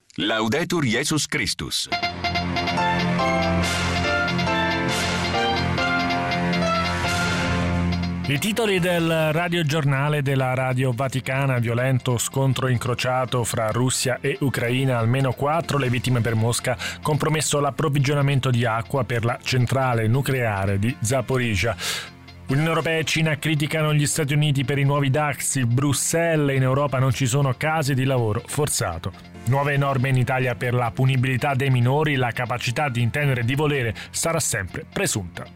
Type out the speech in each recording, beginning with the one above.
Laudetur Jesus Christus. I titoli del radiogiornale della Radio Vaticana: violento scontro incrociato fra Russia e Ucraina, almeno 4 le vittime per Mosca, compromesso l'approvvigionamento di acqua per la centrale nucleare di Zaporizhzhia. Unione Europea e Cina criticano gli Stati Uniti per i nuovi dazi. Bruxelles: in Europa non ci sono casi di lavoro forzato. Nuove norme in Italia per la punibilità dei minori: la capacità di intendere e di volere sarà sempre presunta.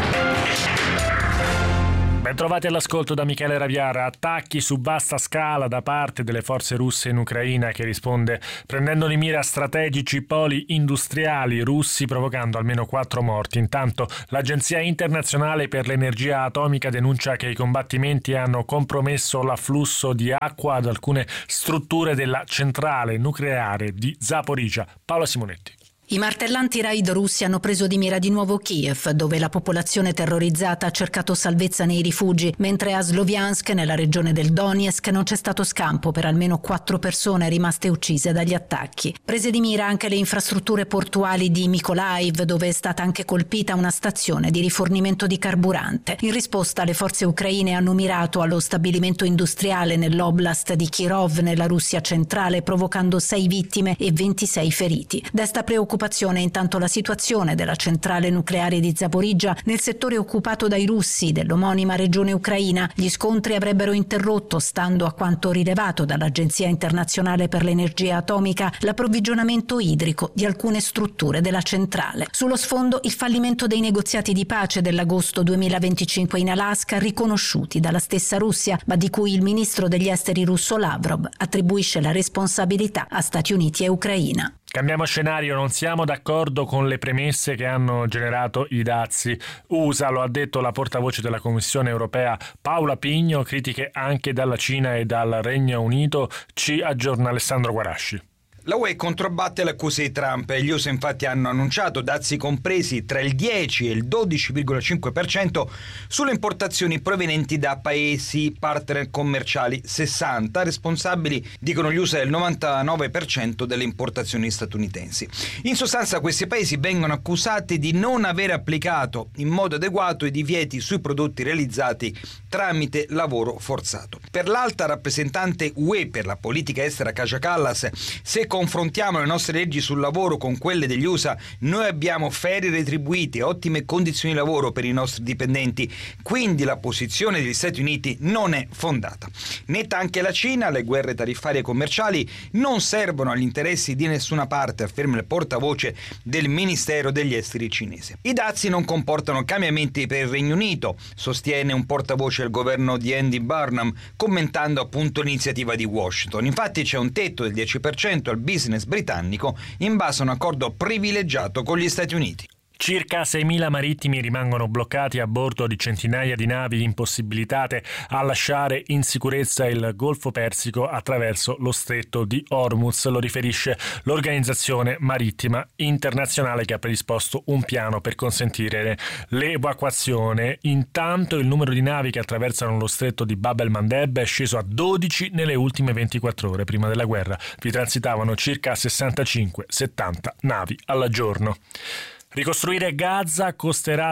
Bentrovati all'ascolto da Michele Raviara. Attacchi su vasta scala da parte delle forze russe in Ucraina, che risponde prendendo di mira strategici poli industriali russi, provocando almeno 4 morti. Intanto l'Agenzia Internazionale per l'Energia Atomica denuncia che i combattimenti hanno compromesso l'afflusso di acqua ad alcune strutture della centrale nucleare di Zaporizhzhia. Paola Simonetti. I martellanti raid russi hanno preso di mira di nuovo Kiev, dove la popolazione terrorizzata ha cercato salvezza nei rifugi, mentre a Sloviansk, nella regione del Donetsk, non c'è stato scampo per almeno 4 persone rimaste uccise dagli attacchi. Prese di mira anche le infrastrutture portuali di Mykolaiv, dove è stata anche colpita una stazione di rifornimento di carburante. In risposta, le forze ucraine hanno mirato allo stabilimento industriale nell'oblast di Kirov, nella Russia centrale, provocando 6 vittime e 26 feriti. Desta preoccupazione intanto la situazione della centrale nucleare di Zaporizhzhia nel settore occupato dai russi dell'omonima regione ucraina. Gli scontri avrebbero interrotto, stando a quanto rilevato dall'Agenzia Internazionale per l'Energia Atomica, l'approvvigionamento idrico di alcune strutture della centrale. Sullo sfondo il fallimento dei negoziati di pace dell'agosto 2025 in Alaska, riconosciuti dalla stessa Russia, ma di cui il ministro degli esteri russo Lavrov attribuisce la responsabilità a Stati Uniti e Ucraina. Cambiamo scenario: non siamo d'accordo con le premesse che hanno generato i dazi USA, lo ha detto la portavoce della Commissione europea Paola Pigno. Critiche anche dalla Cina e dal Regno Unito, ci aggiorna Alessandro Guarasci. La UE controbatte le accuse di Trump. Gli USA infatti hanno annunciato dazi compresi tra il 10 e il 12,5% sulle importazioni provenienti da paesi partner commerciali 60, responsabili, dicono gli USA, del 99% delle importazioni statunitensi. In sostanza questi paesi vengono accusati di non aver applicato in modo adeguato i divieti sui prodotti realizzati tramite lavoro forzato. Per l'alta rappresentante UE per la politica estera Kaja Kallas, se confrontiamo le nostre leggi sul lavoro con quelle degli USA, noi abbiamo ferie retribuite e ottime condizioni di lavoro per i nostri dipendenti, quindi la posizione degli Stati Uniti non è fondata. Netta anche la Cina: le guerre tariffarie e commerciali non servono agli interessi di nessuna parte, afferma il portavoce del Ministero degli Esteri cinese. I dazi non comportano cambiamenti per il Regno Unito, sostiene un portavoce del governo di Andy Burnham, commentando appunto l'iniziativa di Washington. Infatti c'è un tetto del 10% al business britannico in base a un accordo privilegiato con gli Stati Uniti. Circa 6.000 marittimi rimangono bloccati a bordo di centinaia di navi impossibilitate a lasciare in sicurezza il Golfo Persico attraverso lo stretto di Hormuz, lo riferisce l'Organizzazione Marittima Internazionale, che ha predisposto un piano per consentire l'evacuazione. Intanto il numero di navi che attraversano lo stretto di Bab el-Mandeb è sceso a 12 nelle ultime 24 ore. Prima della guerra vi transitavano circa 65-70 navi al giorno. Ricostruire Gaza costerà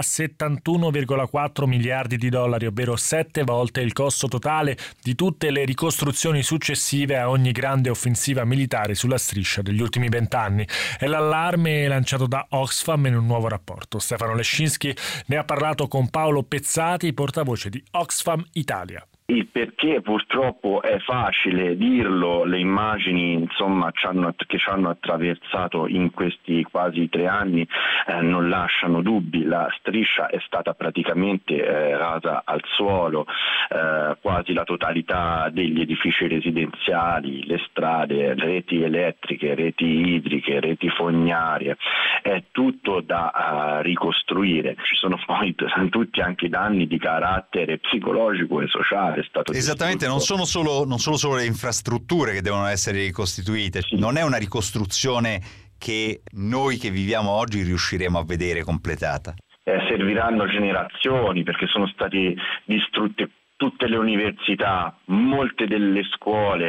71,4 miliardi di dollari, ovvero 7 volte il costo totale di tutte le ricostruzioni successive a ogni grande offensiva militare sulla striscia degli ultimi 20 anni. È l'allarme lanciato da Oxfam in un nuovo rapporto. Stefano Lescinski ne ha parlato con Paolo Pezzati, portavoce di Oxfam Italia. Il perché purtroppo è facile dirlo, le immagini insomma che ci hanno attraversato in questi quasi 3 anni non lasciano dubbi. La striscia è stata praticamente rasa al suolo, quasi la totalità degli edifici residenziali, le strade, reti elettriche, reti idriche, reti fognarie, è tutto da ricostruire. Ci sono poi tutti anche danni di carattere psicologico e sociale. Esattamente, non sono solo le infrastrutture che devono essere ricostituite, sì. Non è una ricostruzione che noi che viviamo oggi riusciremo a vedere completata. Serviranno generazioni, perché sono state distrutte tutte le università, molte delle scuole,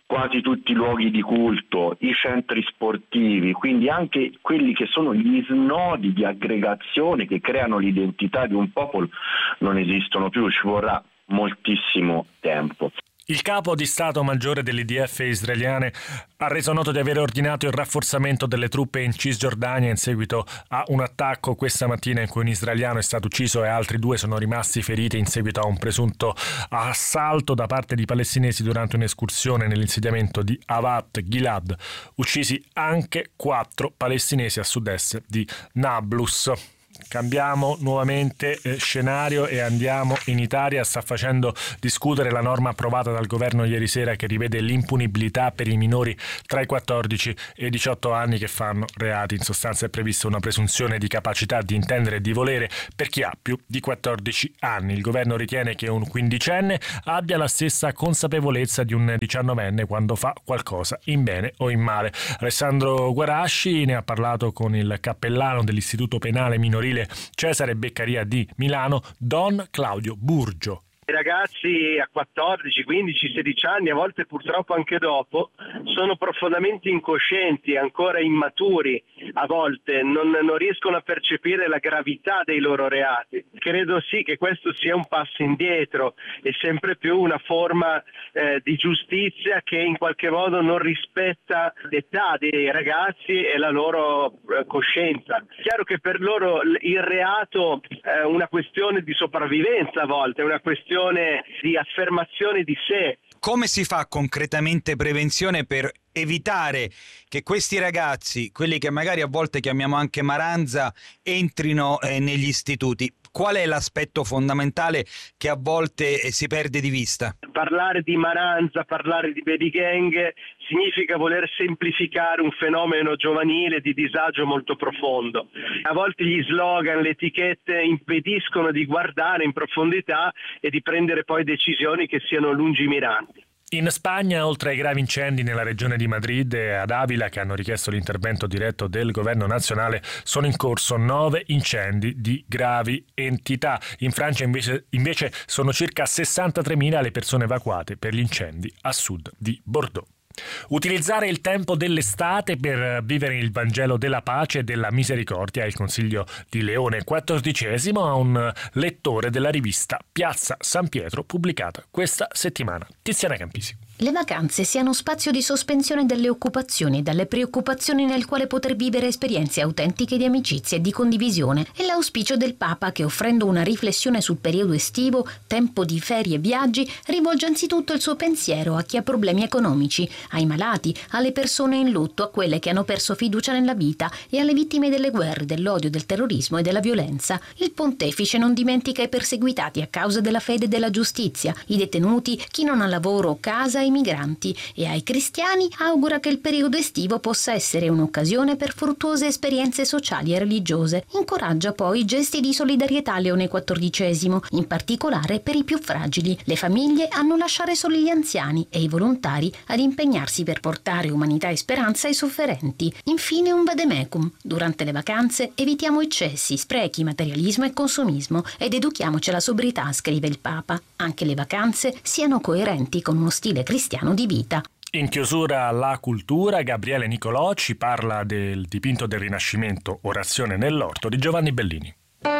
quasi tutti i luoghi di culto, i centri sportivi, quindi anche quelli che sono gli snodi di aggregazione che creano l'identità di un popolo non esistono più, ci vorrà moltissimo tempo. Il capo di Stato Maggiore dell'IDF israeliane ha reso noto di aver ordinato il rafforzamento delle truppe in Cisgiordania in seguito a un attacco questa mattina in cui un israeliano è stato ucciso e altri 2 sono rimasti feriti in seguito a un presunto assalto da parte di palestinesi durante un'escursione nell'insediamento di Avat Gilad. Uccisi anche 4 palestinesi a sud-est di Nablus. Cambiamo nuovamente scenario e andiamo in Italia. Sta facendo discutere la norma approvata dal governo ieri sera che rivede l'impunibilità per i minori tra i 14 e i 18 anni che fanno reati. In sostanza è prevista una presunzione di capacità di intendere e di volere per chi ha più di 14 anni. Il governo ritiene che un quindicenne abbia la stessa consapevolezza di un 19enne quando fa qualcosa in bene o in male. Alessandro Guarasci ne ha parlato con il cappellano dell'Istituto Penale Minorile Cesare Beccaria di Milano, Don Claudio Burgio. I ragazzi a 14, 15, 16 anni, a volte purtroppo anche dopo, sono profondamente incoscienti, ancora immaturi, a volte non riescono a percepire la gravità dei loro reati. Credo sì che questo sia un passo indietro e sempre più una forma di giustizia che in qualche modo non rispetta l'età dei ragazzi e la loro coscienza. Chiaro che per loro il reato è una questione di sopravvivenza a volte, è una questione di affermazione di sé. Come si fa concretamente prevenzione per evitare che questi ragazzi, quelli che magari a volte chiamiamo anche maranza, entrino negli istituti? Qual è l'aspetto fondamentale che a volte si perde di vista? Parlare di maranza, parlare di baby gang significa voler semplificare un fenomeno giovanile di disagio molto profondo. A volte gli slogan, le etichette impediscono di guardare in profondità e di prendere poi decisioni che siano lungimiranti. In Spagna, oltre ai gravi incendi nella regione di Madrid e ad Avila che hanno richiesto l'intervento diretto del governo nazionale, sono in corso 9 incendi di gravi entità. In Francia invece sono circa 63.000 le persone evacuate per gli incendi a sud di Bordeaux. Utilizzare il tempo dell'estate per vivere il Vangelo della pace e della misericordia è il consiglio di Leone XIV a un lettore della rivista Piazza San Pietro pubblicata questa settimana. Tiziana Campisi. Le vacanze siano spazio di sospensione dalle occupazioni e dalle preoccupazioni nel quale poter vivere esperienze autentiche di amicizia e di condivisione. È l'auspicio del Papa che, offrendo una riflessione sul periodo estivo, tempo di ferie e viaggi, rivolge anzitutto il suo pensiero a chi ha problemi economici, ai malati, alle persone in lutto, a quelle che hanno perso fiducia nella vita e alle vittime delle guerre, dell'odio, del terrorismo e della violenza. Il pontefice non dimentica i perseguitati a causa della fede e della giustizia, i detenuti, chi non ha lavoro o casa, i migranti, e ai cristiani augura che il periodo estivo possa essere un'occasione per fruttuose esperienze sociali e religiose. Incoraggia poi gesti di solidarietà a Leone XIV, in particolare per i più fragili, le famiglie a non lasciare soli gli anziani e i volontari ad impegnarsi per portare umanità e speranza ai sofferenti. Infine un vademecum: durante le vacanze evitiamo eccessi, sprechi, materialismo e consumismo ed educhiamoci alla sobrietà, scrive il Papa. Anche le vacanze siano coerenti con uno stile cristiano di vita. In chiusura alla cultura, Gabriele Nicolò ci parla del dipinto del Rinascimento Orazione nell'orto di Giovanni Bellini.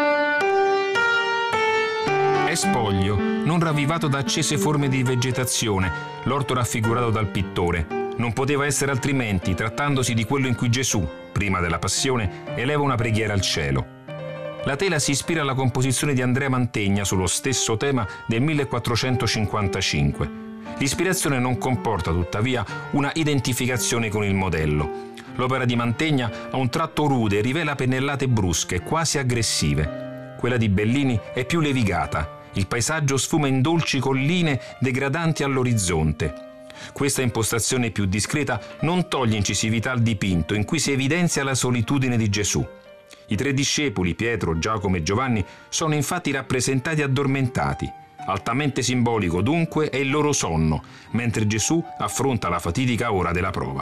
È spoglio, non ravvivato da accese forme di vegetazione, l'orto raffigurato dal pittore. Non poteva essere altrimenti, trattandosi di quello in cui Gesù, prima della passione, eleva una preghiera al cielo. La tela si ispira alla composizione di Andrea Mantegna sullo stesso tema del 1455. L'ispirazione non comporta tuttavia una identificazione con il modello. L'opera di Mantegna ha un tratto rude e rivela pennellate brusche, quasi aggressive. Quella di Bellini è più levigata. Il paesaggio sfuma in dolci colline degradanti all'orizzonte. Questa impostazione più discreta non toglie incisività al dipinto, in cui si evidenzia la solitudine di Gesù. I 3 discepoli, Pietro, Giacomo e Giovanni, sono infatti rappresentati addormentati. Altamente simbolico dunque è il loro sonno, mentre Gesù affronta la fatidica ora della prova.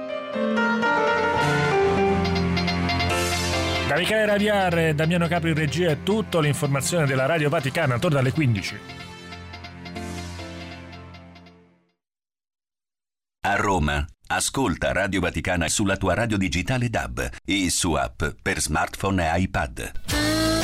Da Michele Raviar e Damiano Capri in regia è tutto. L'informazione della Radio Vaticana torna alle 15. Roma? Ascolta Radio Vaticana sulla tua radio digitale DAB e su app per smartphone e iPad.